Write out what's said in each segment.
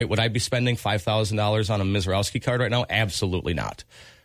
Would I be spending $5,000 on a Mizrowski card right now? Absolutely not.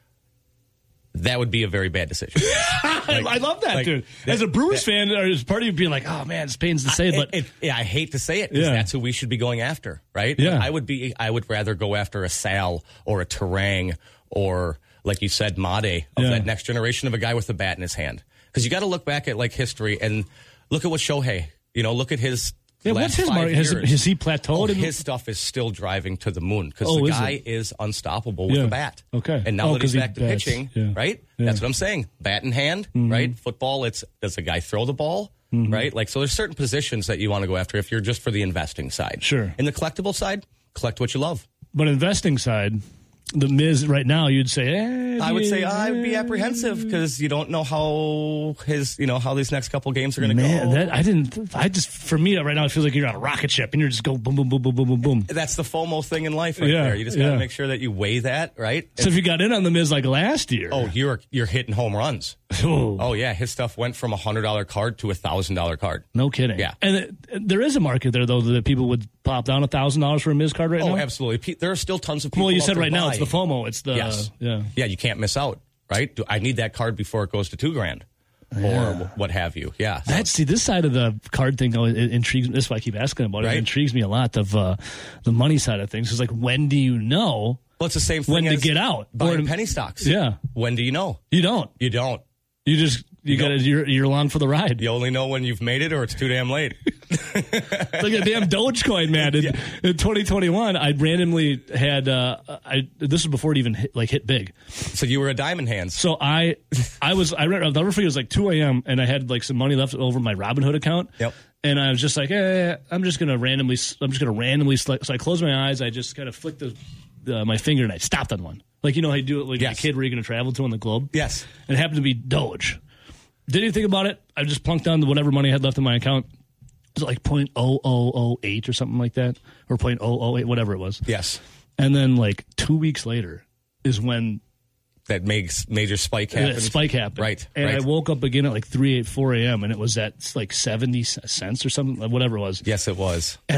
That would be a very bad decision. I love that, dude. As a Brewers fan, there's part of you being like, oh, man, it pains to say it, but... I hate to say it, because that's who we should be going after, right? Yeah. I would rather go after a Sal or a Terang or, like you said, Made, of that next generation of a guy with a bat in his hand. Because you got to look back at, like, history and look at what Shohei, look at his... what's his market? Has he plateaued? His stuff is still driving to the moon because the guy is unstable with the bat. Okay. And now that he's back to pitching, right? Yeah. That's what I'm saying. Bat in hand, right? Football, does the guy throw the ball, right? Like, so there's certain positions that you want to go after if you're just for the investing side. Sure. In the collectible side, collect what you love. But investing side... The Miz right now, you'd say, I would say I would be apprehensive because you don't know how how these next couple games are going to go. For me right now, it feels like you're on a rocket ship and you're just going boom, boom, boom, boom, boom, boom, boom. That's the FOMO thing in life right there. You just got to make sure that you weigh that, right? So if you got in on the Miz like last year. Oh, you're hitting home runs. Oh, yeah. His stuff went from $100 card to $1,000 card. No kidding. Yeah. And there is a market there, though, that people would pop down $1,000 for a Miz card right now? Oh, absolutely. There are still tons of people. Well, you said right now it's the FOMO. It's the... Yes. Yeah, you can't miss out, right? I need that card before it goes to $2,000 or what have you. Yeah. This side of the card thing, though, it intrigues me. That's why I keep asking about it. Right? It intrigues me a lot of the money side of things. It's like, when do you know? Well, it's the same thing when to get out. Buying penny stocks. Yeah. When do you know? You don't. You don't. You just... You're along for the ride. You only know when you've made it or it's too damn late. Like a damn Dogecoin, man. In 2021, I randomly had, this was before it even hit big. So you were a diamond hands. So I'll never forget, it was like 2 a.m. and I had like some money left over my Robinhood account. Yep. And I was just like, I'm just going to randomly, so I closed my eyes. I just kind of flicked my finger and I stopped on one. Like, how you do it like a kid where you're going to travel to on the globe? Yes. And it happened to be Doge. Didn't even think about it. I just plunked down whatever money I had left in my account. Was it like 0.0008 or something like that? Or 0.008, whatever it was. Yes. And then like 2 weeks later is when... That major spike happened. Spike happened. Right. And I woke up again at like 4 a.m. and it was at like 70 cents or something, whatever it was. Yes, it was. And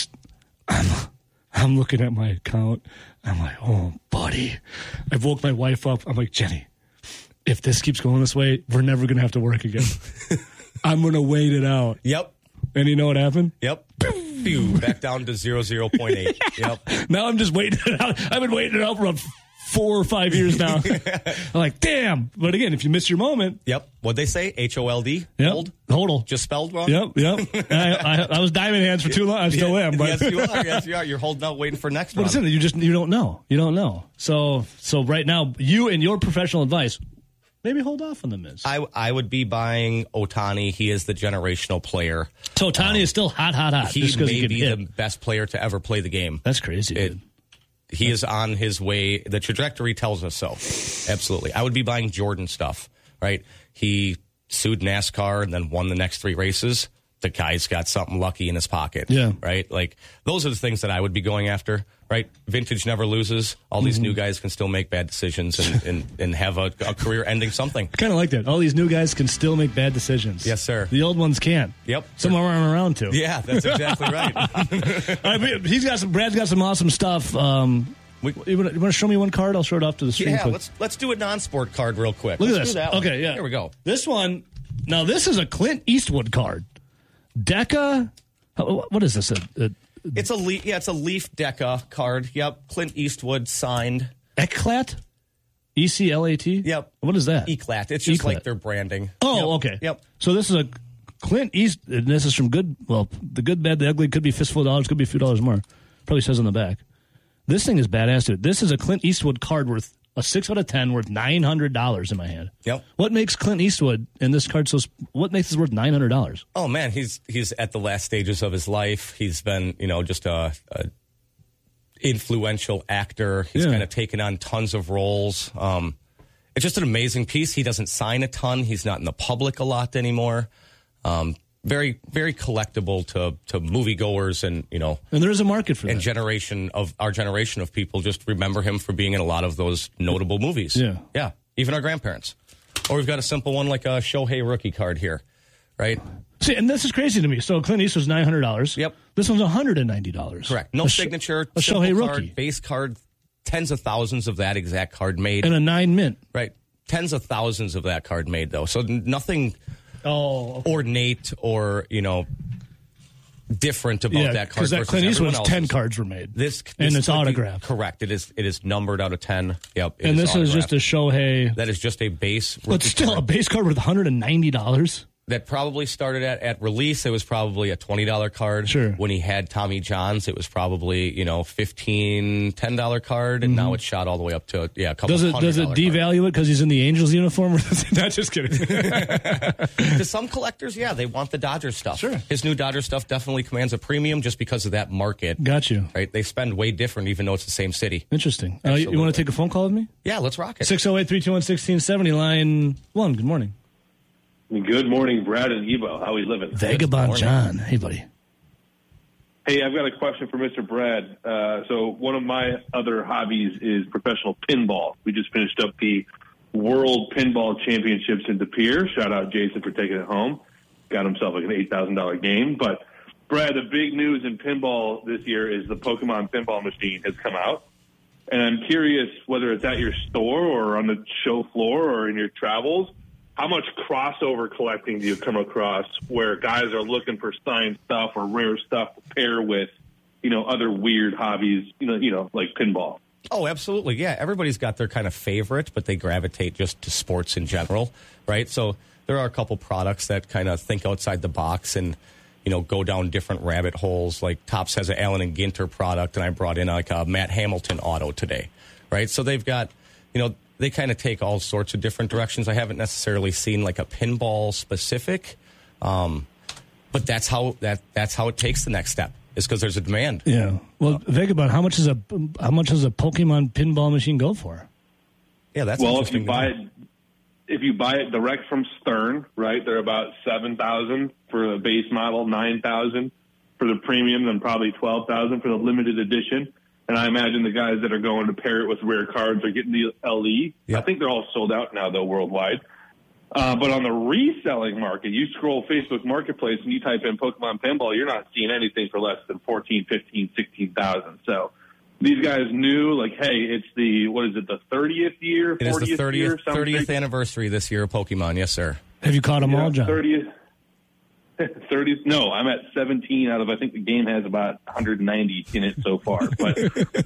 I'm looking at my account. I'm like, oh, buddy. I woke my wife up. I'm like, Jenny, if this keeps going this way, we're never going to have to work again. I'm going to wait it out. Yep. And you know what happened? Yep. Back down to 0.8. Yep. Now I'm just waiting it out. I've been waiting it out for about 4 or 5 years now. I'm like, damn. But again, if you miss your moment. Yep. What'd they say? HOLD? Yep. Hodl. Just spelled wrong? Yep. I was diamond hands for too long. I still am. But. Yes, you are. You're holding out waiting for next one. But you don't know. You don't know. So right now, you and your professional advice, maybe hold off on the Miz. I would be buying Ohtani. He is the generational player. So Ohtani is still hot. He may be the best player to ever play the game. That's crazy, dude. He is on his way. The trajectory tells us so. Absolutely. I would be buying Jordan stuff, right? He sued NASCAR and then won the next 3 races. The guy's got something lucky in his pocket. Yeah. Right? Like, those are the things that I would be going after, right? Vintage never loses. All these new guys can still make bad decisions and have a career-ending something. I kind of like that. All these new guys can still make bad decisions. Yes, sir. The old ones can't. Yep. Some of them aren't around to. Yeah, that's exactly right. All right, Brad's got some awesome stuff. You want to show me one card? I'll show it off to the screen. Yeah, let's do a non-sport card real quick. Look at this. Do that one. Okay, yeah. Here we go. This one, now this is a Clint Eastwood card. Deca, what is this? It's a Leaf Deca card. Yep, Clint Eastwood signed. Eclat? ECLAT? Yep. What is that? Eclat. It's just like their branding. Oh, yep. Okay. Yep. So this is a Clint Eastwood, and this is from the good, bad, the ugly, could be fistful of dollars, could be a few dollars more. Probably says on the back. This thing is badass, dude. This is a Clint Eastwood card worth a 6 out of 10 worth $900 in my hand. Yep. What makes Clint Eastwood in this card what makes this worth $900? Oh man, he's at the last stages of his life. He's been, just a influential actor. He's kind of taken on tons of roles. It's just an amazing piece. He doesn't sign a ton. He's not in the public a lot anymore. Very, very collectible to moviegoers and, And there is a market for that. And our generation of people just remember him for being in a lot of those notable movies. Yeah. Yeah. Even our grandparents. Or we've got a simple one like a Shohei rookie card here, right? See, and this is crazy to me. So Clint Eastwood's $900. Yep. This one's $190. Correct. No signature. A Shohei card, rookie. Base card. Tens of thousands of that exact card made. And a 9 mint. Right. Tens of thousands of that card made, though. So nothing ornate or, different about that card. Because that Clint Eastwood's 10 cards were made. This and it's autographed. Correct. It is numbered out of 10. Yep. And this is just a Shohei. That is just a base. But still, a base card worth $190. That probably started at release. It was probably a $20 card. Sure. When he had Tommy John's, it was probably $15, $10 card, and now it's shot all the way up to a couple. Does it devalue it because he's in the Angels uniform? Not just kidding. To some collectors, they want the Dodgers stuff. Sure. His new Dodgers stuff definitely commands a premium just because of that market. Got you. Right? They spend way different, even though it's the same city. Interesting. You want to take a phone call with me? Yeah, let's rock it. 608-321-1670, line 1. Good morning. Good morning, Brad and Evo. How are we living? Vagabond John. Hey, buddy. Hey, I've got a question for Mr. Brad. So one of my other hobbies is professional pinball. We just finished up the World Pinball Championships in De Pere. Shout out Jason for taking it home. Got himself like an $8,000 game. But, Brad, the big news in pinball this year is the Pokemon pinball machine has come out. And I'm curious whether it's at your store or on the show floor or in your travels. How much crossover collecting do you come across where guys are looking for signed stuff or rare stuff to pair with, other weird hobbies, like pinball? Oh, absolutely. Yeah. Everybody's got their kind of favorite, but they gravitate just to sports in general, right? So there are a couple products that kind of think outside the box and, go down different rabbit holes. Like Topps has an Allen and Ginter product, and I brought in like a Matt Hamilton auto today, right? So they've got, they kind of take all sorts of different directions. I haven't necessarily seen like a pinball specific, but that's how it takes the next step. Is because there's a demand. Yeah. Well, Vagabond, how much does a Pokemon pinball machine go for? Yeah, that's if you buy it direct from Stern, right? They're about $7,000 for the base model, $9,000 for the premium, then probably $12,000 for the limited edition. And I imagine the guys that are going to pair it with rare cards are getting the LE. Yep. I think they're all sold out now, though, worldwide. But on the reselling market, you scroll Facebook Marketplace and you type in Pokemon Pinball, you're not seeing anything for less than $14,000, $15,000, $16,000. So these guys knew, like, hey, it's the 30th year, 40th It is the 30th, year? 30th anniversary this year of Pokemon. Yes, sir. Have you caught them all, John? 30th. No, I'm at 17 out of, I think the game has about 190 in it so far. But,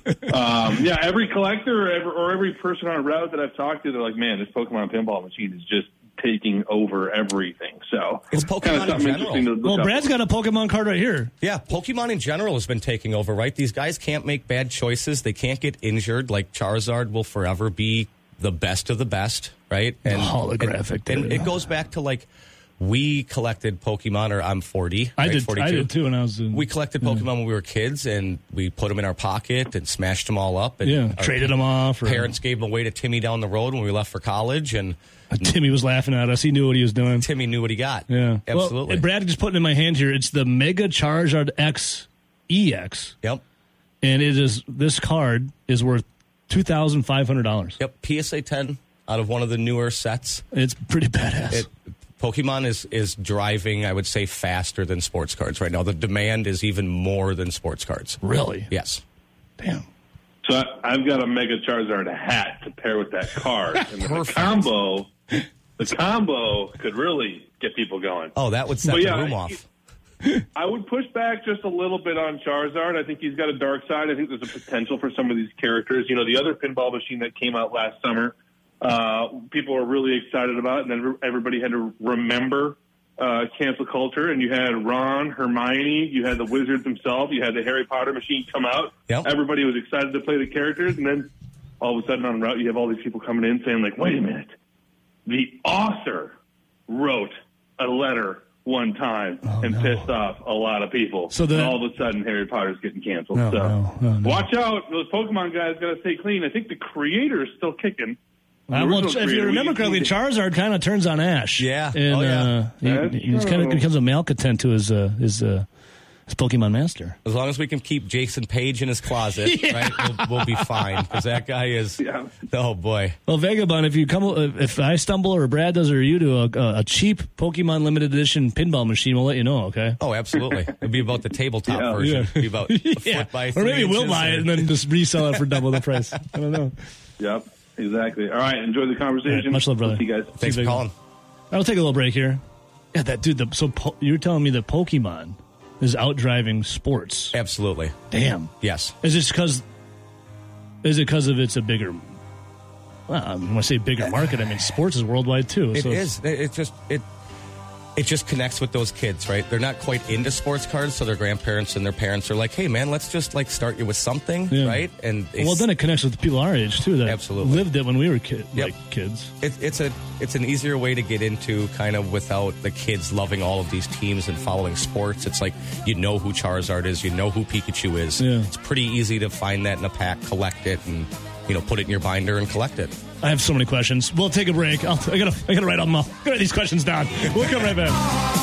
every collector or every person on a route that I've talked to, they're like, man, this Pokemon pinball machine is just taking over everything. So it's Pokemon in general. Well, Brad's got a Pokemon card right here. Yeah, Pokemon in general has been taking over, right? These guys can't make bad choices. They can't get injured. Like Charizard will forever be the best of the best, right? And holographic. And it goes back to like, we collected Pokemon, or I'm 40. I right? did 42. I did too when I was We collected Pokemon when we were kids, and we put them in our pocket and smashed them all up. And traded them off. Parents gave them away to Timmy down the road when we left for college. And Timmy was laughing at us. He knew what he was doing. Timmy knew what he got. Yeah. Absolutely. Well, Brad just put it in my hand here. It's the Mega Charizard X EX. Yep. And this card is worth $2,500. Yep. PSA 10 out of one of the newer sets. It's pretty badass. Pokemon is driving, I would say, faster than sports cards right now. The demand is even more than sports cards. Really? Yes. Damn. So I've got a Mega Charizard hat to pair with that card. And the combo could really get people going. Oh, that would set the room off. I would push back just a little bit on Charizard. I think he's got a dark side. I think there's a potential for some of these characters. The other pinball machine that came out last summer, people were really excited about, and then everybody had to remember cancel culture. And you had Ron, Hermione, you had the Wizards themselves, you had the Harry Potter machine come out. Yep. Everybody was excited to play the characters, and then all of a sudden on route, you have all these people coming in saying, like, wait a minute, the author wrote a letter one time and pissed off a lot of people. So and all of a sudden, Harry Potter's getting canceled. Watch out. Those Pokemon guys got to stay clean. I think the creator is still kicking. If you remember correctly, Charizard kind of turns on Ash. Yeah. And, he kind of becomes a malcontent to his It's Pokemon Master. As long as we can keep Jason Page in his closet, right? We'll be fine because that guy is. Yeah. Oh boy. Well, Vagabond, if I stumble or Brad does or you do a cheap Pokemon limited edition pinball machine, we'll let you know. Okay. Oh, absolutely. It'd be about the tabletop version. It'd be about a foot by 3 Or maybe we'll inches buy it and then just resell it for double the price. I don't know. Yep. Exactly. All right. Enjoy the conversation. Right, much love, brother. See you guys. Thanks for calling. I'll take a little break here. Yeah, that dude. You're telling me that Pokemon is outdriving sports? Absolutely. Damn. Yes. Is it because of it's a bigger? Well, when I say bigger market, I mean sports is worldwide too. It is. It just connects with those kids, right? They're not quite into sports cards, so their grandparents and their parents are like, "Hey, man, let's just start you with something," right? And then it connects with people our age too that absolutely lived it when we were kids. It's an easier way to get into kind of without the kids loving all of these teams and following sports. It's like you know who Charizard is, you know who Pikachu is. Yeah. It's pretty easy to find that in a pack, collect it, and put it in your binder and collect it. I have so many questions. We'll take a break. I gotta write these questions down. We'll come right back.